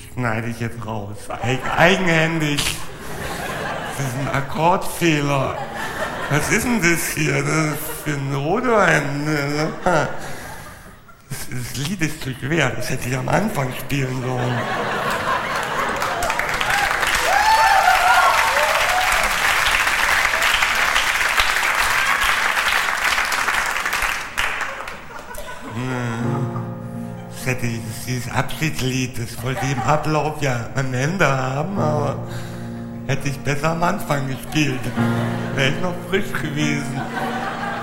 schneide ich jetzt raus. Eigenhändig. Das ist ein Akkordfehler. Was ist denn das hier? Das ist für ein Rotwein. Das Lied ist zu schwer. Das hätte ich am Anfang spielen sollen. Dieses Abschiedslied, das wollte ich im Ablauf ja am Ende haben, aber hätte ich besser am Anfang gespielt. Wäre ich noch frisch gewesen.